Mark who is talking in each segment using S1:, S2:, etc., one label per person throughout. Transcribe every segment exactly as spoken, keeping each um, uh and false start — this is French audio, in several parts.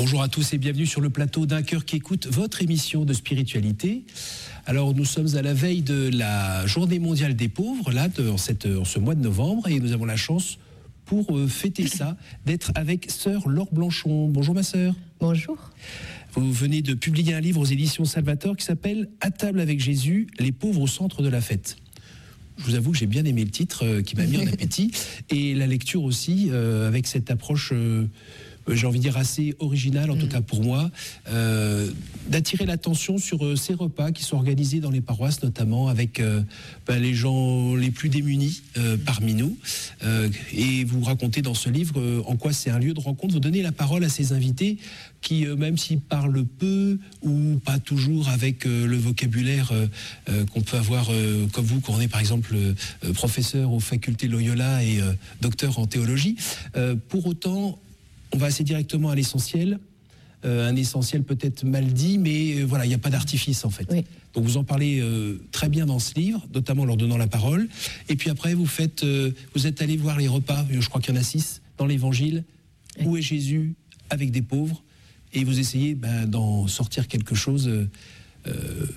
S1: Bonjour à tous et bienvenue sur le plateau d'Un Cœur qui écoute, votre émission de spiritualité. Alors nous sommes à la veille de la Journée mondiale des pauvres, là, de, en, cette, en ce mois de novembre, et nous avons la chance, pour euh, fêter ça, d'être avec sœur Laure Blanchon. Bonjour ma sœur.
S2: Bonjour.
S1: Vous venez de publier un livre aux éditions Salvator qui s'appelle « À table avec Jésus, les pauvres au centre de la fête ». Je vous avoue que j'ai bien aimé le titre, euh, qui m'a mis en appétit, et la lecture aussi, euh, avec cette approche, euh, j'ai envie de dire, assez originale, en mmh. tout cas pour moi, euh, d'attirer l'attention sur euh, ces repas qui sont organisés dans les paroisses, notamment avec euh, ben, les gens les plus démunis euh, parmi nous. Euh, et vous racontez dans ce livre euh, en quoi c'est un lieu de rencontre. Vous donnez la parole à ces invités qui, euh, même s'ils parlent peu ou pas toujours avec euh, le vocabulaire euh, euh, qu'on peut avoir, euh, comme vous, quand on est par exemple euh, professeur aux facultés Loyola et euh, docteur en théologie, euh, pour autant, on va assez directement à l'essentiel, euh, un essentiel peut-être mal dit, mais euh, voilà, il n'y a pas d'artifice en fait. Oui. Donc vous en parlez euh, très bien dans ce livre, notamment en leur donnant la parole, et puis après vous faites, euh, vous êtes allé voir les repas, je crois qu'il y en a six, dans l'Évangile, oui. Où est Jésus avec des pauvres, et vous essayez ben, d'en sortir quelque chose, euh, euh,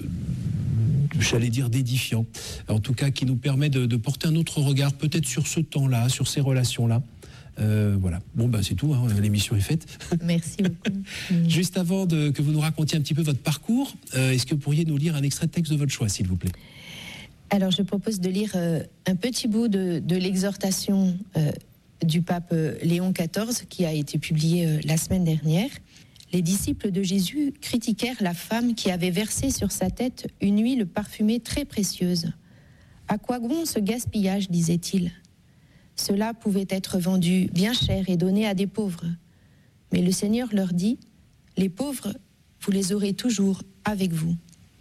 S1: j'allais dire d'édifiant, en tout cas qui nous permet de, de porter un autre regard peut-être sur ce temps-là, sur ces relations-là. Euh, voilà, bon ben c'est tout, hein. L'émission est faite.
S2: Merci beaucoup.
S1: Juste avant de, que vous nous racontiez un petit peu votre parcours, euh, est-ce que vous pourriez nous lire un extrait de texte de votre choix, s'il vous plaît?
S2: Alors je propose de lire euh, un petit bout de, de l'exhortation euh, du pape Léon quatorze qui a été publiée euh, la semaine dernière. Les disciples de Jésus critiquèrent la femme qui avait versé sur sa tête une huile parfumée très précieuse. « À quoi bon ce gaspillage ?» disait-il. Cela pouvait être vendu bien cher et donné à des pauvres. Mais le Seigneur leur dit, « Les pauvres, vous les aurez toujours avec vous. »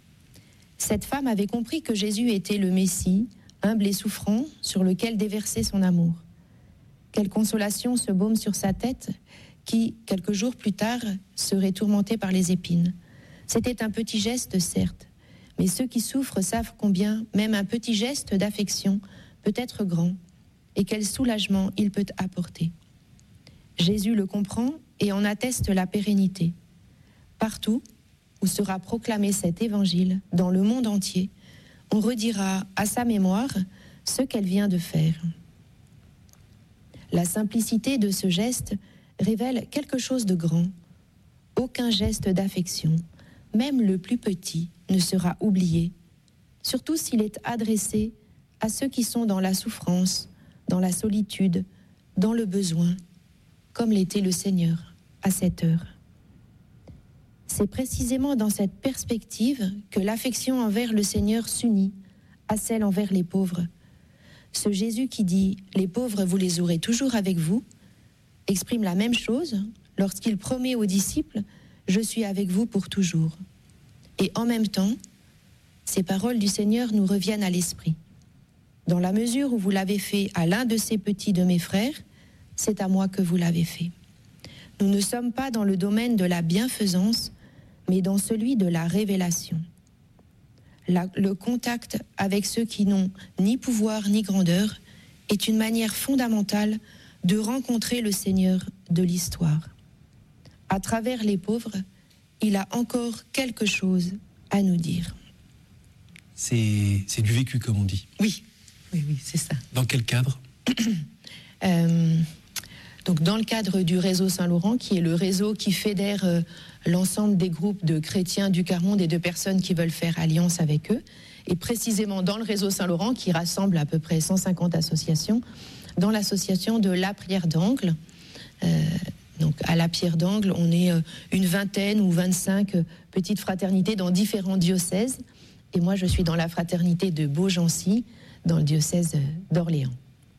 S2: Cette femme avait compris que Jésus était le Messie, humble et souffrant, sur lequel déverser son amour. Quelle consolation ce baume sur sa tête, qui, quelques jours plus tard, serait tourmenté par les épines. C'était un petit geste, certes, mais ceux qui souffrent savent combien même un petit geste d'affection peut être grand, et quel soulagement il peut apporter. Jésus le comprend et en atteste la pérennité. Partout où sera proclamé cet évangile, dans le monde entier, on redira à sa mémoire ce qu'elle vient de faire. La simplicité de ce geste révèle quelque chose de grand. Aucun geste d'affection, même le plus petit, ne sera oublié, surtout s'il est adressé à ceux qui sont dans la souffrance, dans la solitude, dans le besoin, comme l'était le Seigneur à cette heure. C'est précisément dans cette perspective que l'affection envers le Seigneur s'unit à celle envers les pauvres. Ce Jésus qui dit « Les pauvres, vous les aurez toujours avec vous » exprime la même chose lorsqu'il promet aux disciples « Je suis avec vous pour toujours ». Et en même temps, ces paroles du Seigneur nous reviennent à l'esprit. Dans la mesure où vous l'avez fait à l'un de ces petits de mes frères, c'est à moi que vous l'avez fait. Nous ne sommes pas dans le domaine de la bienfaisance, mais dans celui de la révélation. La, le contact avec ceux qui n'ont ni pouvoir ni grandeur est une manière fondamentale de rencontrer le Seigneur de l'histoire. À travers les pauvres, il a encore quelque chose à nous dire.
S1: C'est, c'est du vécu, comme on dit.
S2: Oui. Oui, oui, c'est ça.
S1: Dans quel cadre ?
S2: euh, donc dans le cadre du réseau Saint-Laurent, qui est le réseau qui fédère euh, l'ensemble des groupes de chrétiens du quart-monde et de personnes qui veulent faire alliance avec eux, et précisément dans le réseau Saint-Laurent, qui rassemble à peu près cent cinquante associations, dans l'association de la Pierre d'Angle. Euh, donc à la Pierre d'Angle, on est euh, une vingtaine ou vingt-cinq euh, petites fraternités dans différents diocèses, et moi je suis dans la fraternité de Beaugency, dans le diocèse d'Orléans.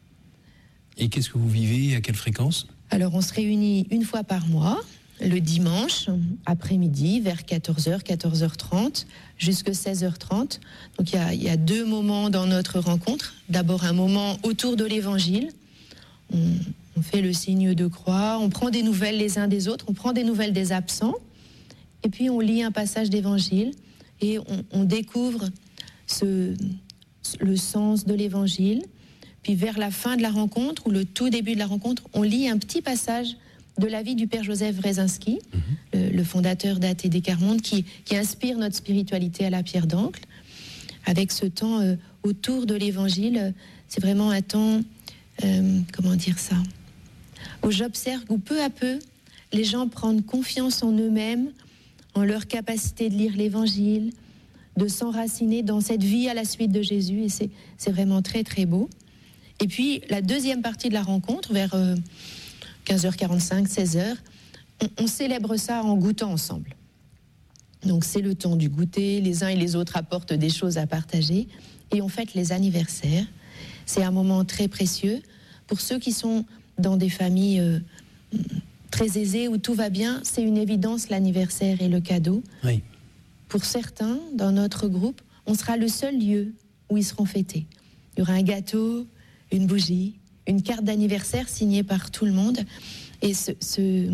S1: Et qu'est-ce que vous vivez, à quelle fréquence ?
S2: Alors on se réunit une fois par mois, le dimanche, après-midi, vers quatorze heures, quatorze heures trente, jusqu'à seize heures trente. Donc il y a, il y a deux moments dans notre rencontre. D'abord un moment autour de l'Évangile. On, on fait le signe de croix, on prend des nouvelles les uns des autres, on prend des nouvelles des absents, et puis on lit un passage d'Évangile, et on, on découvre ce... le sens de l'Évangile, puis vers la fin de la rencontre, ou le tout début de la rencontre, on lit un petit passage de la vie du père Joseph Wrezinski, mmh. le, le fondateur d'A T D Carmonde, qui, qui inspire notre spiritualité à la pierre d'encre. Avec ce temps euh, autour de l'évangile, c'est vraiment un temps, euh, comment dire ça, où j'observe où peu à peu, les gens prennent confiance en eux-mêmes, en leur capacité de lire l'évangile, de s'enraciner dans cette vie à la suite de Jésus, et c'est, c'est vraiment très très beau. Et puis la deuxième partie de la rencontre, vers euh, quinze heures quarante-cinq, seize heures, on, on célèbre ça en goûtant ensemble. Donc c'est le temps du goûter, les uns et les autres apportent des choses à partager, et on fête les anniversaires. C'est un moment très précieux pour ceux qui sont dans des familles euh, très aisées où tout va bien. C'est une évidence, l'anniversaire et le cadeau.
S1: Oui.
S2: Pour certains, dans notre groupe, on sera le seul lieu où ils seront fêtés. Il y aura un gâteau, une bougie, une carte d'anniversaire signée par tout le monde. Et ce, ce,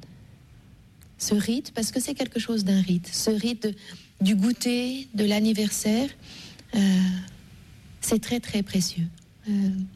S2: ce rite, parce que c'est quelque chose d'un rite, ce rite de, du goûter, de l'anniversaire, euh, c'est très très précieux. Euh,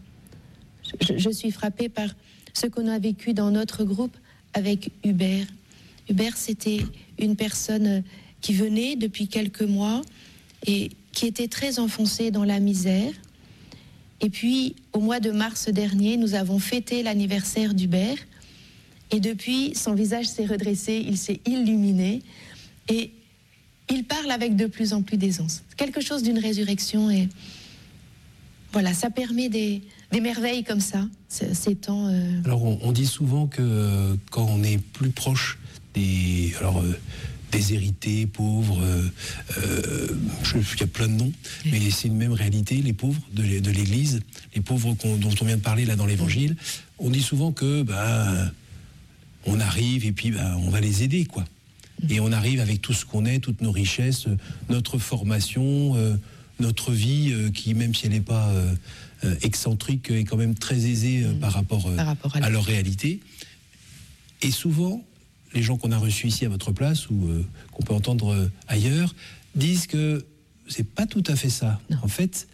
S2: je, je suis frappée par ce qu'on a vécu dans notre groupe avec Hubert. Hubert, c'était une personne qui venait depuis quelques mois et qui était très enfoncé dans la misère. Et puis, au mois de mars dernier, nous avons fêté l'anniversaire d'Hubert. Et depuis, son visage s'est redressé, il s'est illuminé. Et il parle avec de plus en plus d'aisance. Quelque chose d'une résurrection. Et voilà, ça permet des, des merveilles comme ça, ces temps. Euh...
S1: Alors, on, on dit souvent que euh, quand on est plus proche des... Alors, euh, déshérités, pauvres, euh, euh, je, il y a plein de noms, oui. Mais c'est une même réalité, les pauvres de, de l'Église, les pauvres qu'on, dont on vient de parler là dans l'Évangile. On dit souvent que ben, on arrive et puis ben, on va les aider, quoi. Et on arrive avec tout ce qu'on est, toutes nos richesses, notre formation, euh, notre vie, euh, qui même si elle n'est pas euh, euh, excentrique, est quand même très aisée euh, par rapport, euh, par rapport à, à leur réalité. Et souvent, les gens qu'on a reçus ici à votre place ou euh, qu'on peut entendre euh, ailleurs disent que c'est pas tout à fait ça. Non. En fait,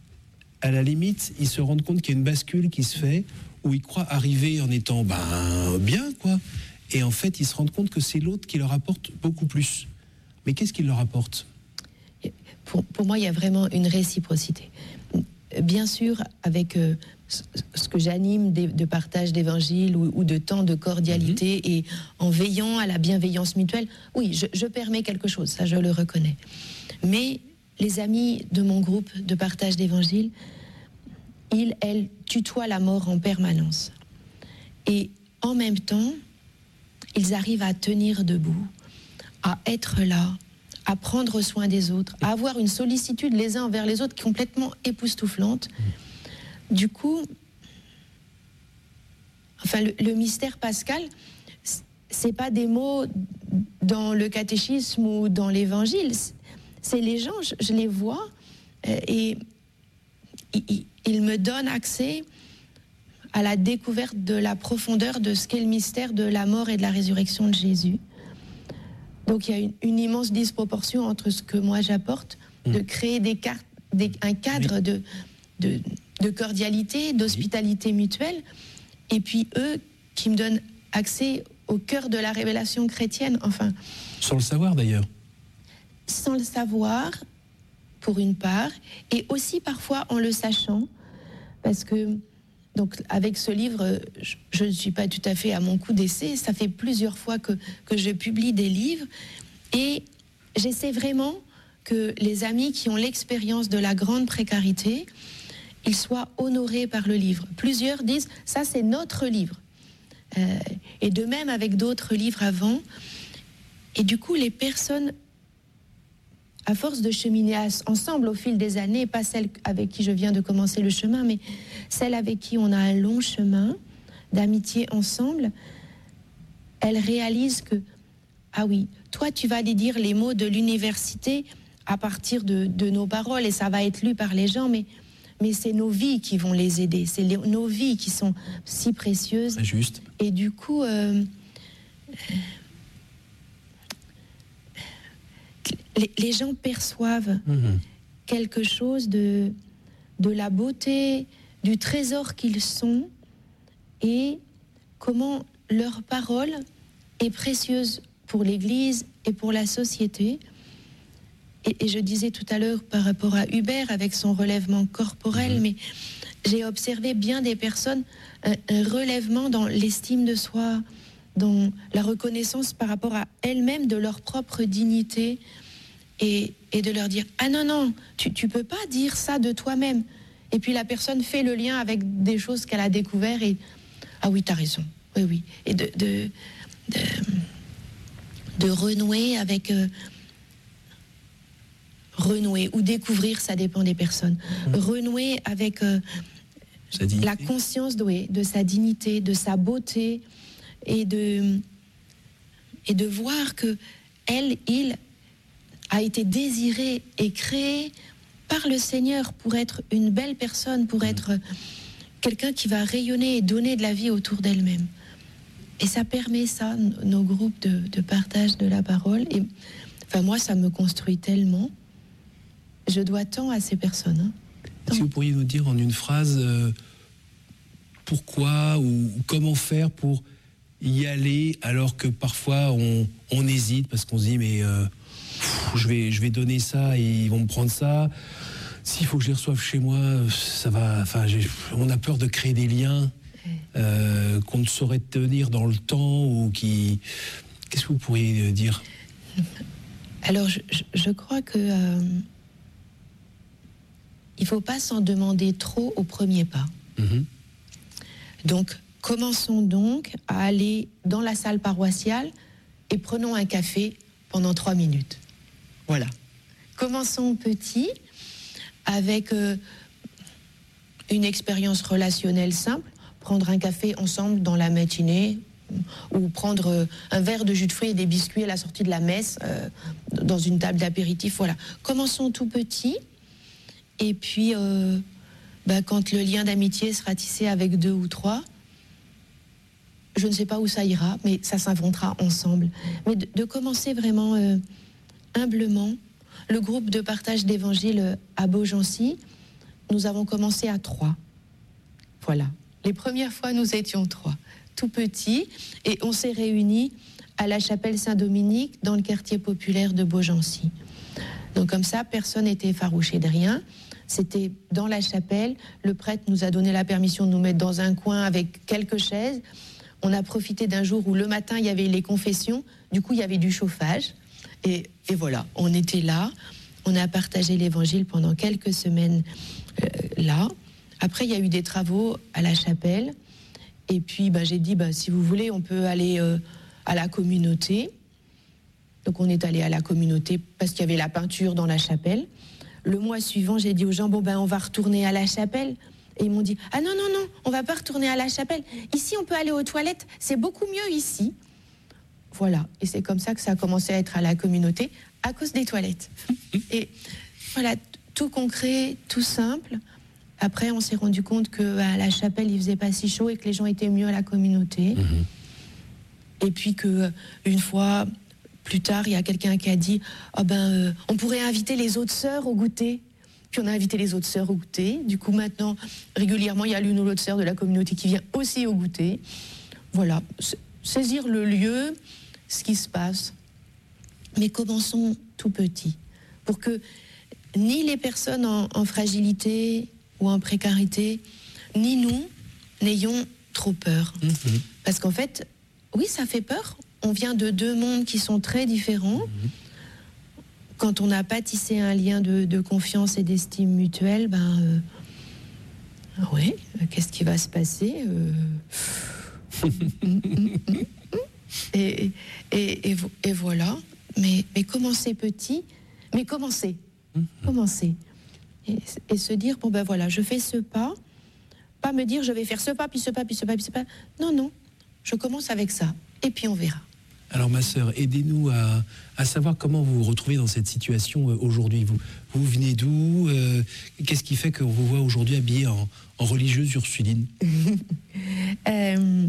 S1: à la limite, ils se rendent compte qu'il y a une bascule qui se fait où ils croient arriver en étant ben bien, quoi. Et en fait, ils se rendent compte que c'est l'autre qui leur apporte beaucoup plus. Mais qu'est-ce qu'il leur apporte ?
S2: Pour, pour moi, il y a vraiment une réciprocité. Bien sûr, avec euh, ce que j'anime de, de partage d'évangile ou, ou de temps de cordialité, mmh. et en veillant à la bienveillance mutuelle, oui, je, je permets quelque chose, ça je le reconnais. Mais les amis de mon groupe de partage d'évangile, ils, elles, tutoient la mort en permanence. Et en même temps, ils arrivent à tenir debout, à être là, à prendre soin des autres, à avoir une sollicitude les uns envers les autres complètement époustouflante. Du coup, enfin, le, le mystère pascal, c'est pas des mots dans le catéchisme ou dans l'évangile, c'est les gens, je, je les vois, et ils, ils me donnent accès à la découverte de la profondeur de ce qu'est le mystère de la mort et de la résurrection de Jésus. Donc il y a une, une immense disproportion entre ce que moi j'apporte, mmh. de créer des cartes, des, un cadre oui. de, de, de cordialité, d'hospitalité oui. mutuelle, et puis eux qui me donnent accès au cœur de la révélation chrétienne, enfin...
S1: Sans le savoir d'ailleurs.
S2: Sans le savoir, pour une part, et aussi parfois en le sachant, parce que... Donc, avec ce livre, je, je ne suis pas tout à fait à mon coup d'essai. Ça fait plusieurs fois que, que je publie des livres. Et j'essaie vraiment que les amis qui ont l'expérience de la grande précarité, ils soient honorés par le livre. Plusieurs disent, ça c'est notre livre. Euh, et de même avec d'autres livres avant. Et du coup, les personnes, à force de cheminer ensemble au fil des années, pas celles avec qui je viens de commencer le chemin, mais celles avec qui on a un long chemin d'amitié ensemble, elles réalisent que, ah oui, toi tu vas aller dire les mots de l'université à partir de, de nos paroles et ça va être lu par les gens, mais, mais c'est nos vies qui vont les aider, c'est les, nos vies qui sont si précieuses.
S1: C'est juste.
S2: Et du coup... Euh, Les, les gens perçoivent mmh. quelque chose de, de la beauté, du trésor qu'ils sont et comment leur parole est précieuse pour l'Église et pour la société. Et, et je disais tout à l'heure par rapport à Hubert avec son relèvement corporel, mmh. mais j'ai observé bien des personnes, un, un relèvement dans l'estime de soi, dans la reconnaissance par rapport à elles-mêmes de leur propre dignité, et, et de leur dire « Ah non, non, tu ne peux pas dire ça de toi-même ». Et puis la personne fait le lien avec des choses qu'elle a découvertes et « Ah oui, tu as raison, oui, oui ». Et de, de, de, de renouer avec... Euh, renouer ou découvrir, ça dépend des personnes. Mmh. Renouer avec euh, la conscience de, oui, de sa dignité, de sa beauté, et de, et de voir que elle, il a été désiré et créé par le Seigneur pour être une belle personne, pour être quelqu'un qui va rayonner et donner de la vie autour d'elle-même. Et ça permet ça, nos groupes de, de partage de la parole. Et enfin, moi, ça me construit tellement. Je dois tant à ces personnes. Hein.
S1: Si vous pourriez nous dire en une phrase euh, pourquoi ou, ou comment faire pour y aller alors que parfois on, on hésite parce qu'on se dit mais euh, pff, je vais je vais donner ça et ils vont me prendre ça. S'il faut que je les reçoive chez moi, ça va. Enfin, j'ai, on a peur de créer des liens euh, qu'on ne saurait tenir dans le temps ou qui. Qu'est-ce que vous pourriez dire?
S2: Alors, je, je crois que euh, il faut pas s'en demander trop au premier pas. Mm-hmm. Donc, commençons donc à aller dans la salle paroissiale et prenons un café pendant trois minutes. Voilà. Commençons petit, avec euh, une expérience relationnelle simple, prendre un café ensemble dans la matinée, ou prendre euh, un verre de jus de fruits et des biscuits à la sortie de la messe, euh, dans une table d'apéritif, voilà. Commençons tout petit, et puis, euh, bah, quand le lien d'amitié sera tissé avec deux ou trois, je ne sais pas où ça ira, mais ça s'inventera ensemble. Mais de, de commencer vraiment euh, humblement. Le groupe de partage d'évangile à Beaugency, nous avons commencé à trois. Voilà. Les premières fois, nous étions trois, tout petits, et on s'est réunis à la chapelle Saint-Dominique, dans le quartier populaire de Beaugency. Donc comme ça, personne n'était effarouché de rien. C'était dans la chapelle. Le prêtre nous a donné la permission de nous mettre dans un coin avec quelques chaises. On a profité d'un jour où le matin, il y avait les confessions. Du coup, il y avait du chauffage. Et, et voilà, on était là. On a partagé l'évangile pendant quelques semaines euh, là. Après, il y a eu des travaux à la chapelle. Et puis, bah, j'ai dit, bah, si vous voulez, on peut aller euh, à la communauté. Donc, on est allé à la communauté parce qu'il y avait la peinture dans la chapelle. Le mois suivant, j'ai dit aux gens, bon, ben, on va retourner à la chapelle. Et ils m'ont dit, ah non, non, non, on va pas retourner à la chapelle. Ici, on peut aller aux toilettes. C'est beaucoup mieux ici. Voilà. Et c'est comme ça que ça a commencé à être à la communauté, à cause des toilettes. Et voilà, tout concret, tout simple. Après, on s'est rendu compte qu'à la chapelle, il faisait pas si chaud et que les gens étaient mieux à la communauté. Mmh. Et puis qu'une fois, plus tard, il y a quelqu'un qui a dit, oh ben, euh, on pourrait inviter les autres sœurs au goûter. Puis on a invité les autres sœurs au goûter. Du coup, maintenant, régulièrement, il y a l'une ou l'autre sœur de la communauté qui vient aussi au goûter. Voilà, saisir le lieu, ce qui se passe. Mais commençons tout petit, pour que ni les personnes en, en fragilité ou en précarité, ni nous, n'ayons trop peur. Mmh. Parce qu'en fait, oui, ça fait peur. On vient de deux mondes qui sont très différents. Mmh. Quand on n'a pas tissé un lien de, de confiance et d'estime mutuelle, ben, euh, oui, qu'est-ce qui va se passer euh... et, et, et, et voilà. Mais, mais commencer petit, mais commencer, mmh. commencer. Et, et se dire, bon ben voilà, je fais ce pas, pas me dire je vais faire ce pas, puis ce pas, puis ce pas, puis ce pas. Non, non, je commence avec ça, et puis on verra.
S1: Alors ma sœur, aidez-nous à, à savoir comment vous vous retrouvez dans cette situation euh, aujourd'hui. Vous, vous venez d'où euh, Qu'est-ce qui fait qu'on vous voit aujourd'hui habillée en, en religieuse ursuline? euh,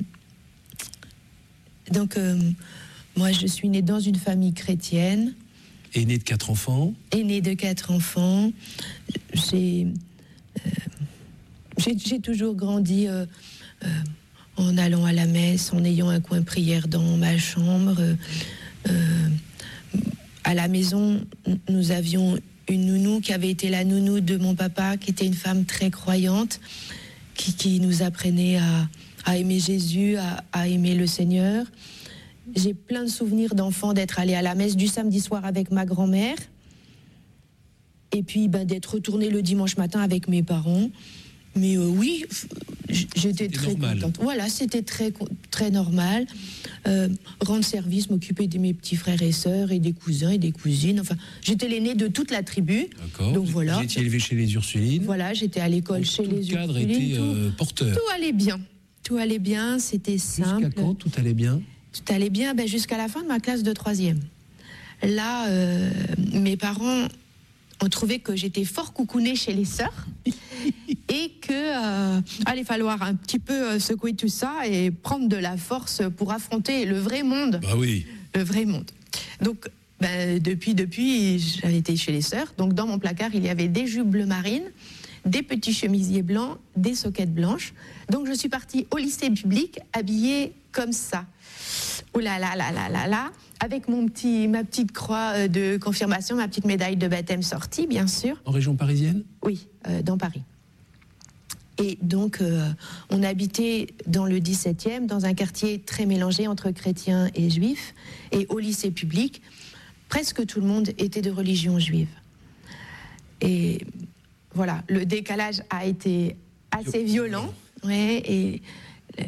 S2: Donc, euh, moi je suis née dans une famille chrétienne.
S1: Aînée de quatre enfants.
S2: Aînée de quatre enfants. J'ai, euh, j'ai, j'ai toujours grandi euh, euh, en allant à la messe, en ayant un coin prière dans ma chambre. Euh, euh, à la maison, nous avions une nounou qui avait été la nounou de mon papa, qui était une femme très croyante, qui, qui nous apprenait à, à aimer Jésus, à, à aimer le Seigneur. J'ai plein de souvenirs d'enfants d'être allée à la messe du samedi soir avec ma grand-mère, et puis ben, d'être retournée le dimanche matin avec mes parents. Mais euh, oui, j'étais c'était très normal. Contente. Voilà, c'était très, très normal. Euh, rendre service, m'occuper de mes petits frères et sœurs et des cousins et des cousines. Enfin, j'étais l'aînée de toute la tribu.
S1: D'accord.
S2: Donc voilà.
S1: Vous étiez élevée chez les Ursulines.
S2: Voilà, j'étais à l'école
S1: donc,
S2: chez
S1: tout
S2: les
S1: le cadre
S2: Ursulines.
S1: était euh, porteur.
S2: Tout allait bien. Tout allait bien, c'était simple.
S1: Jusqu'à quand tout allait bien?
S2: Tout allait bien, ben, jusqu'à la fin de ma classe de troisième. Là, euh, mes parents ont trouvé que j'étais fort coucounée chez les sœurs et que euh, allait falloir un petit peu euh, secouer tout ça et prendre de la force pour affronter le vrai monde.
S1: Bah oui.
S2: Le vrai monde. Donc, ben, depuis, depuis, j'avais été chez les sœurs. Donc, dans mon placard, il y avait des jupes bleu marine, des petits chemisiers blancs, des soquettes blanches. Donc, je suis partie au lycée public habillée comme ça. Oh là là là là là là, avec mon petit, ma petite croix de confirmation, ma petite médaille de baptême sortie, bien sûr.
S1: En région parisienne?
S2: Oui, euh, dans Paris. Et donc, euh, on habitait dans le dix-septième, dans un quartier très mélangé entre chrétiens et juifs. Et au lycée public, presque tout le monde était de religion juive. Et voilà, le décalage a été assez violent. Ouais, et euh,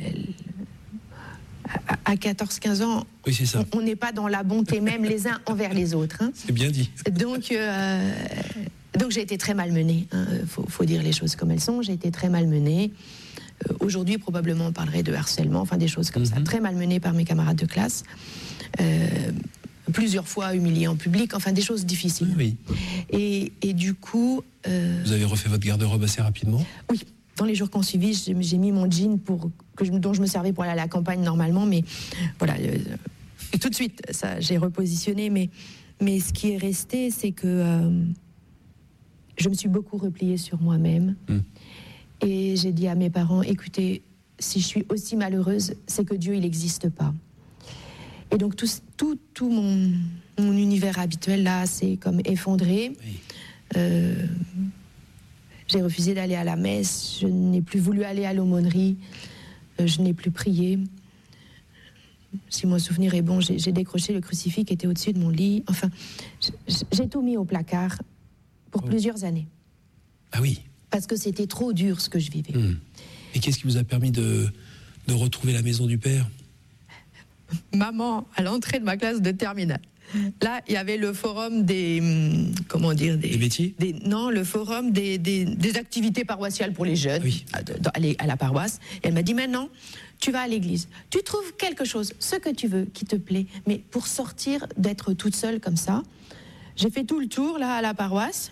S2: à quatorze quinze ans,
S1: oui, c'est ça.
S2: on n'est pas dans la bonté même les uns envers les autres. Hein.
S1: C'est bien dit.
S2: Donc, euh, donc j'ai été très malmenée. Il hein. faut, faut dire les choses comme elles sont. J'ai été très malmenée. Euh, aujourd'hui, probablement, on parlerait de harcèlement, enfin des choses comme mm-hmm. ça. Très malmenée par mes camarades de classe. Euh, plusieurs fois humiliée en public. Enfin, des choses difficiles.
S1: Oui.
S2: Et, et du coup... Euh,
S1: Vous avez refait votre garde-robe assez rapidement?
S2: Oui. Dans les jours qui ont suivi, j'ai, j'ai mis mon jean pour, que je, dont je me servais pour aller à la campagne normalement, mais voilà, euh, et tout de suite, ça, j'ai repositionné. Mais, mais ce qui est resté, c'est que euh, je me suis beaucoup repliée sur moi-même. Mm. Et j'ai dit à mes parents, écoutez, si je suis aussi malheureuse, c'est que Dieu, il n'existe pas. Et donc tout, tout, tout mon, mon univers habituel, là, c'est comme effondré. Oui. Euh, J'ai refusé d'aller à la messe, je n'ai plus voulu aller à l'aumônerie, euh, je n'ai plus prié. Si mon souvenir est bon, j'ai, j'ai décroché le crucifix qui était au-dessus de mon lit. Enfin, j'ai tout mis au placard pour oh. plusieurs années.
S1: Ah oui.
S2: Parce que c'était trop dur ce que je vivais.
S1: Mmh. Et qu'est-ce qui vous a permis de, de retrouver la maison du Père?
S2: Maman, à l'entrée de ma classe de terminale. Là, il y avait le forum des... Comment dire
S1: Des, des métiers
S2: des, Non, le forum des, des, des activités paroissiales pour les jeunes, oui. à, à la paroisse. Et elle m'a dit, maintenant, tu vas à l'église. Tu trouves quelque chose, ce que tu veux, qui te plaît. Mais pour sortir, d'être toute seule comme ça, j'ai fait tout le tour, là, à la paroisse.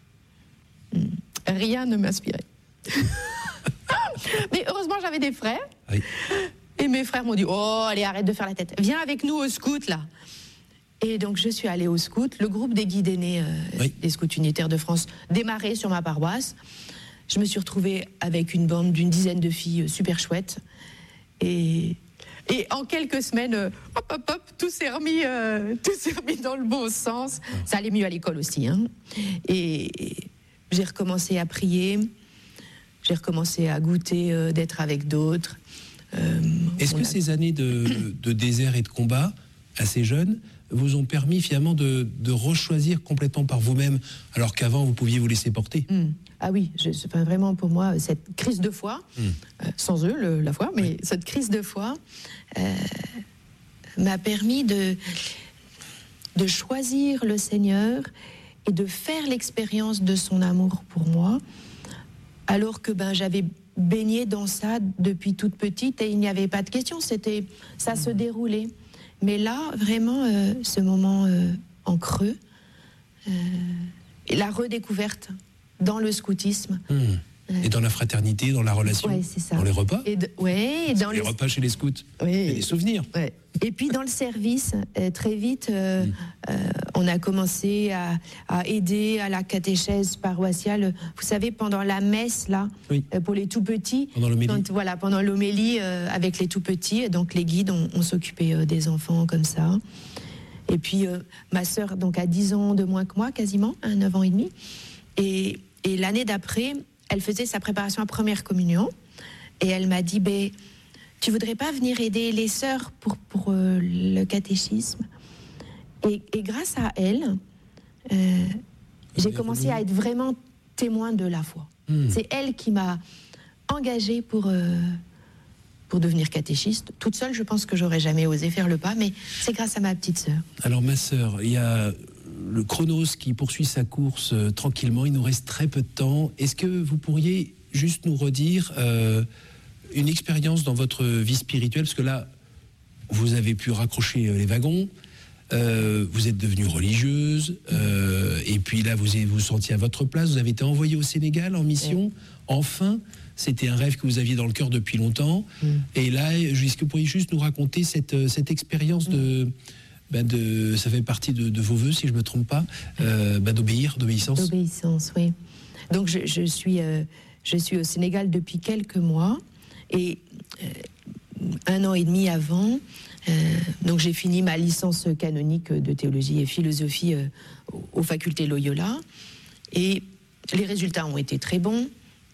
S2: Rien ne m'inspirait. Mais heureusement, j'avais des frères. Oui. Et mes frères m'ont dit, oh, allez, arrête de faire la tête. Viens avec nous au scout, là. Et donc, je suis allée au scout. Le groupe des guides aînés euh, oui. des scouts unitaires de France démarrait sur ma paroisse. Je me suis retrouvée avec une bande d'une dizaine de filles super chouettes. Et, et en quelques semaines, euh, hop, hop, hop, tout s'est remis, euh, tout s'est remis dans le bon sens. Ça allait mieux à l'école aussi. Hein. Et, et j'ai recommencé à prier. J'ai recommencé à goûter euh, d'être avec d'autres.
S1: Euh, Est-ce que a... ces années de, de désert et de combat, assez jeunes, vous ont permis finalement de, de rechoisir complètement par vous-même, alors qu'avant vous pouviez vous laisser porter? mmh.
S2: Ah oui, je, enfin, vraiment pour moi, cette crise de foi, mmh. euh, sans eux le, la foi, mais oui. cette crise de foi euh, m'a permis de, de choisir le Seigneur et de faire l'expérience de son amour pour moi, alors que ben, j'avais baigné dans ça depuis toute petite et il n'y avait pas de question, c'était, ça mmh. se déroulait. Mais là, vraiment, euh, ce moment euh, en creux, euh, et la redécouverte dans le scoutisme. Mmh.
S1: Euh, et dans la fraternité, dans la relation,
S2: ouais, c'est ça.
S1: Dans les repas.
S2: Et de, ouais, et dans
S1: les
S2: le...
S1: repas chez les scouts,
S2: ouais.
S1: et des souvenirs.
S2: Ouais. Et puis dans le service, euh, très vite, euh, mmh. euh, on a commencé à, à aider à la catéchèse paroissiale. Vous savez, pendant la messe, là,
S1: oui.
S2: euh, pour les tout-petits,
S1: pendant l'homélie,
S2: quand, voilà, pendant l'homélie euh, avec les tout-petits, donc les guides, on, on s'occupait euh, des enfants comme ça. Et puis, euh, ma sœur, donc, a dix ans de moins que moi, quasiment, hein, neuf ans et demi. Et, et l'année d'après, elle faisait sa préparation à première communion. Et elle m'a dit, ben, tu voudrais pas venir aider les sœurs pour, pour euh, le catéchisme? et, et grâce à elle, euh, j'ai commencé à être vraiment témoin de la foi. Mmh. C'est elle qui m'a engagée pour... Euh, pour devenir catéchiste. Toute seule, je pense que j'aurais jamais osé faire le pas, mais c'est grâce à ma petite sœur.
S1: Alors ma sœur, il y a le chronos qui poursuit sa course euh, tranquillement, il nous reste très peu de temps. Est-ce que vous pourriez juste nous redire euh, une expérience dans votre vie spirituelle, parce que là, vous avez pu raccrocher les wagons, euh, vous êtes devenue religieuse, euh, et puis là, vous vous sentiez à votre place, vous avez été envoyée au Sénégal en mission, oui. Enfin. C'était un rêve que vous aviez dans le cœur depuis longtemps. Mmh. Et là, est-ce que vous pourriez juste nous raconter cette, cette expérience de, ben de... Ça fait partie de, de vos vœux, si je ne me trompe pas, euh, ben d'obéir, d'obéissance.
S2: D'obéissance, oui. Donc, je, je, suis, euh, je suis au Sénégal depuis quelques mois. Et euh, un an et demi avant, euh, donc j'ai fini ma licence canonique de théologie et philosophie euh, aux facultés Loyola. Et les résultats ont été très bons.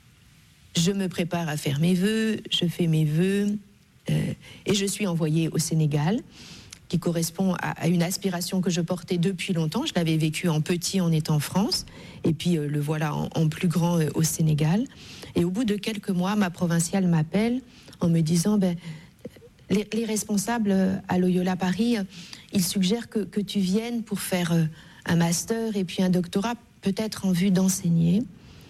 S2: Je me prépare à faire mes vœux, je fais mes vœux euh, et je suis envoyée au Sénégal, qui correspond à, à une aspiration que je portais depuis longtemps. Je l'avais vécu en petit en étant en France, et puis euh, le voilà en, en plus grand euh, au Sénégal. Et au bout de quelques mois, ma provinciale m'appelle en me disant ben, les, les responsables à Loyola Paris, euh, ils suggèrent que, que tu viennes pour faire euh, un master et puis un doctorat, peut-être en vue d'enseigner.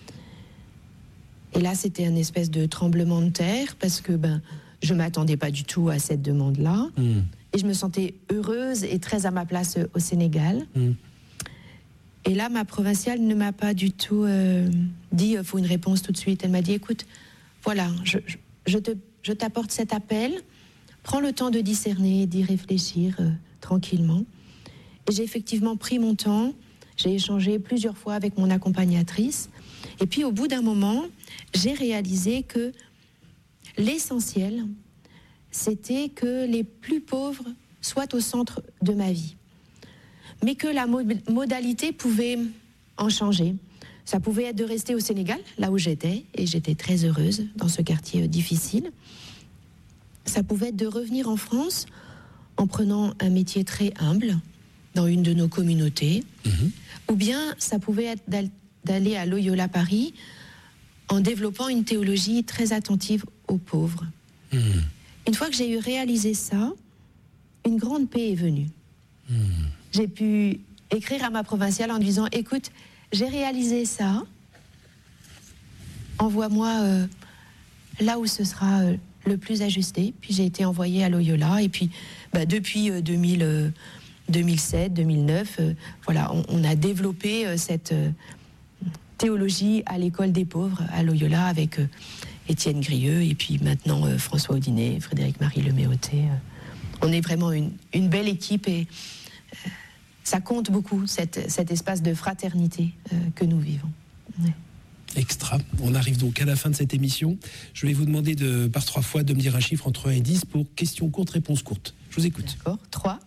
S2: Et là, c'était une espèce de tremblement de terre, parce que ben, je ne m'attendais pas du tout à cette demande-là. Mmh. Et je me sentais heureuse et très à ma place au Sénégal. Mmh. Et là, ma provinciale ne m'a pas du tout euh, dit « il faut une réponse tout de suite ». Elle m'a dit « écoute, voilà, je, je, je, te, je t'apporte cet appel, prends le temps de discerner, d'y réfléchir euh, tranquillement ». Et j'ai effectivement pris mon temps, j'ai échangé plusieurs fois avec mon accompagnatrice. Et puis, au bout d'un moment, j'ai réalisé que l'essentiel, c'était que les plus pauvres soient au centre de ma vie. Mais que la modalité pouvait en changer. Ça pouvait être de rester au Sénégal, là où j'étais, et j'étais très heureuse dans ce quartier difficile. Ça pouvait être de revenir en France en prenant un métier très humble dans une de nos communautés. Mmh. Ou bien ça pouvait être d'aller à Loyola Paris en développant une théologie très attentive aux pauvres. Mmh. Une fois que j'ai eu réalisé ça, une grande paix est venue. Mmh. J'ai pu écrire à ma provinciale en disant « Écoute, j'ai réalisé ça, envoie-moi euh, là où ce sera euh, le plus ajusté. » Puis j'ai été envoyée à Loyola, et puis bah, depuis euh, deux mille, euh, deux mille sept, deux mille neuf, euh, voilà, on, on a développé euh, cette... Euh, théologie à l'école des pauvres à Loyola avec euh, Étienne Grieux et puis maintenant euh, François Audinet, Frédéric-Marie Leméoté. Euh, on est vraiment une, une belle équipe et euh, ça compte beaucoup, cette, cet espace de fraternité euh, que nous vivons. Ouais.
S1: Extra. On arrive donc à la fin de cette émission. Je vais vous demander de, par trois fois de me dire un chiffre entre un et dix pour questions courtes, réponses courtes. Je vous écoute.
S2: D'accord. trois.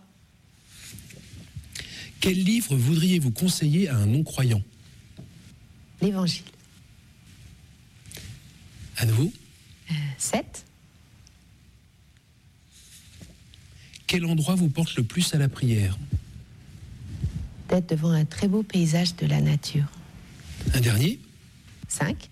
S1: Quel livre voudriez-vous conseiller à un non-croyant ?
S2: L'Évangile.
S1: À nouveau.
S2: Euh, sept.
S1: Quel endroit vous porte le plus à la prière ?
S2: D'être devant un très beau paysage de la nature.
S1: Un dernier ?
S2: cinq.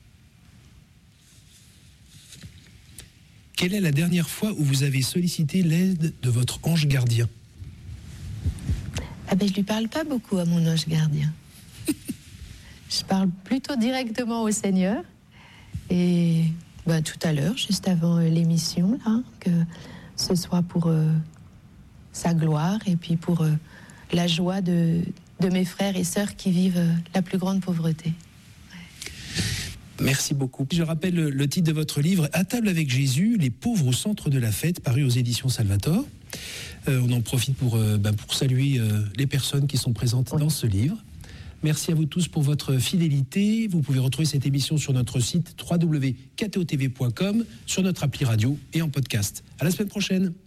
S1: Quelle est la dernière fois où vous avez sollicité l'aide de votre ange gardien ?
S2: Ah ben, je lui parle pas beaucoup à mon ange gardien. Je parle plutôt directement au Seigneur. Et ben, tout à l'heure, juste avant euh, l'émission, là, que ce soit pour euh, sa gloire et puis pour euh, la joie de, de mes frères et sœurs qui vivent euh, la plus grande pauvreté. Ouais.
S1: Merci beaucoup. Je rappelle le, le titre de votre livre, « À table avec Jésus, les pauvres au centre de la fête », paru aux éditions Salvator. Euh, on en profite pour, euh, ben, pour saluer euh, les personnes qui sont présentes oui. dans ce livre. Merci à vous tous pour votre fidélité. Vous pouvez retrouver cette émission sur notre site w w w point k t o t v point com, sur notre appli radio et en podcast. À la semaine prochaine.